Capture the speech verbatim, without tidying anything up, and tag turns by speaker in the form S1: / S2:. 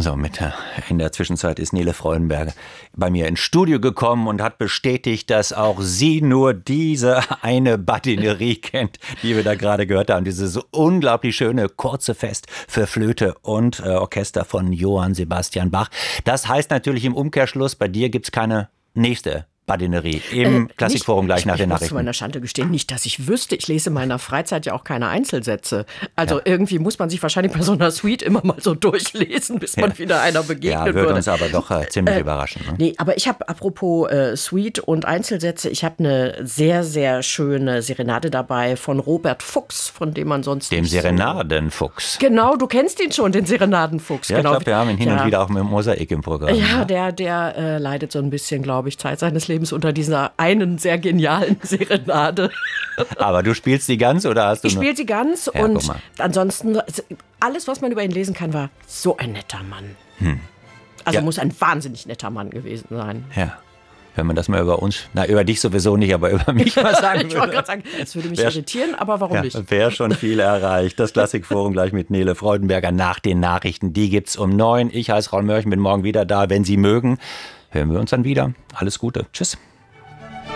S1: So, mit, in der Zwischenzeit ist Nele Freudenberger bei mir ins Studio gekommen und hat bestätigt, dass auch sie nur diese eine Badinerie kennt, die wir da gerade gehört haben. Dieses unglaublich schöne kurze Fest für Flöte und äh, Orchester von Johann Sebastian Bach. Das heißt natürlich im Umkehrschluss, bei dir gibt es keine nächste Badinerie im äh, Klassikforum gleich
S2: ich,
S1: nach
S2: ich
S1: den
S2: muss
S1: Nachrichten.
S2: zu meiner Schande gestehen, nicht, dass ich wüsste. Ich lese in meiner Freizeit ja auch keine Einzelsätze. Also ja. irgendwie muss man sich wahrscheinlich bei so einer Suite immer mal so durchlesen, bis man ja. wieder einer begegnet
S1: ja, würde. Ja, würde uns aber doch äh, ziemlich äh, überraschen. Ne?
S2: Nee, aber ich habe, apropos äh, Suite und Einzelsätze, ich habe eine sehr, sehr schöne Serenade dabei von Robert Fuchs, von dem man sonst
S1: Dem
S2: nicht
S1: Serenadenfuchs.
S2: So Genau, du kennst ihn schon, den Serenadenfuchs.
S1: Ja,
S2: genau.
S1: ich glaube, wir haben ihn hin ja. und wieder auch mit dem Mosaik im Programm.
S2: Ja, ja. der, der äh, leidet so ein bisschen, glaube ich, Zeit seines Lebens unter dieser einen sehr genialen Serenade.
S1: Aber du spielst sie ganz oder hast du
S2: Ich spiele sie ganz
S1: ja,
S2: und ansonsten, alles, was man über ihn lesen kann, war so ein netter Mann. Hm. Also ja. muss ein wahnsinnig netter Mann gewesen sein.
S1: Ja. Wenn man das mal über uns, na über dich sowieso nicht, aber über mich mal sagen würde.
S2: Ich wollte gerade sagen, es würde mich wär, irritieren, aber warum
S1: ja,
S2: nicht?
S1: Wäre schon viel erreicht. Das Klassikforum gleich mit Nele Freudenberger nach den Nachrichten. Die gibt's um neun. Ich heiße Raul Mörchen, bin morgen wieder da. Wenn Sie mögen, hören wir uns dann wieder. Alles Gute. Tschüss.